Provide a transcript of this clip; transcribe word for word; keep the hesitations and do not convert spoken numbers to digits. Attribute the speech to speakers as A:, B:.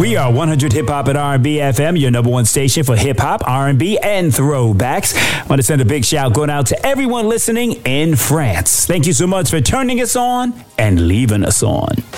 A: We are one hundred Hip Hop and R and B F M, your number one station for hip hop, R and B, and throwbacks. I want to send a big shout going out to everyone listening in France. Thank you so much for turning us on and leaving us on.